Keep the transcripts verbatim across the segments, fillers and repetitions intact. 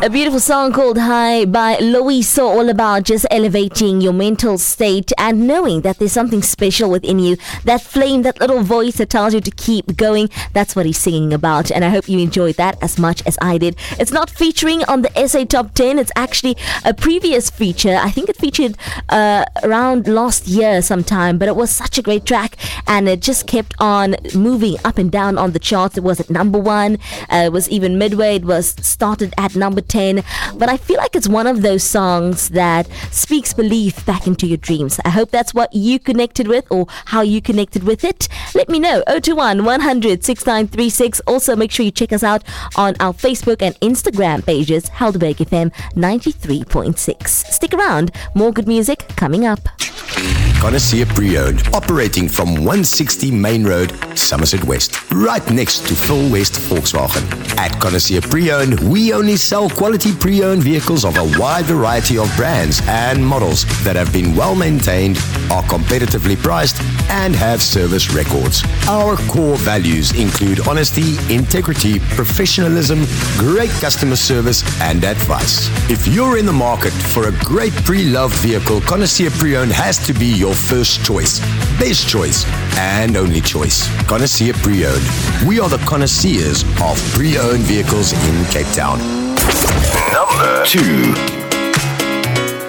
A beautiful song called High by Loiso, all about just elevating your mental state and knowing that there's something special within you. That flame, that little voice that tells you to keep going. That's what he's singing about, and I hope you enjoyed that as much as I did. It's not featuring on the S A Top ten. It's actually a previous feature. I think it featured uh, around last year sometime, but it was such a great track, and it just kept on moving up and down on the charts. It was at number one. Uh, it was even midway. It was started at number ten, but I feel like it's one of those songs that speaks belief back into your dreams. I hope that's what you connected with, or how you connected with it. Let me know. zero two one, one hundred, six nine three six. Also, make sure you check us out on our Facebook and Instagram pages, Helderberg F M ninety-three point six. Stick around. More good music coming up. Connoisseur Pre-Owned, operating from one sixty Main Road, Somerset West, right next to Phil West Volkswagen. At Connoisseur Pre-Owned, we only sell quality pre-owned vehicles of a wide variety of brands and models that have been well maintained, are competitively priced, and have service records. Our core values include honesty, integrity, professionalism, great customer service, and advice. If you're in the market for a great pre-loved vehicle, Connoisseur Pre-Owned has to be your first choice, best choice, and only choice. Connoisseur Pre-Owned. We are the connoisseurs of pre-owned vehicles in Cape Town. Number two.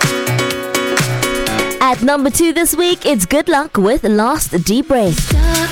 At number two this week, it's Good Luck with Last Deep Breath.